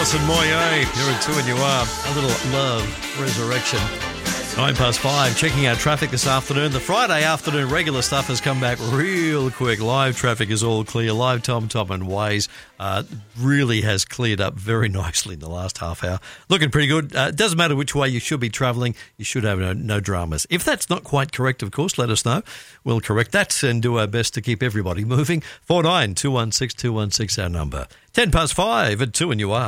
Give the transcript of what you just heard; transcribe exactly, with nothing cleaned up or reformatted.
Alison Moyet, you're in two and you are. A little love, resurrection. Nine past five, checking out traffic this afternoon. The Friday afternoon regular stuff has come back real quick. Live traffic is all clear. Live Tom Tom and Waze uh, really has cleared up very nicely in the last half hour. Looking pretty good. Uh, doesn't matter which way you should be travelling. You should have no, no dramas. If that's not quite correct, of course, let us know. We'll correct that and do our best to keep everybody moving. four nine two one six two one six our number. ten past five at two and you are.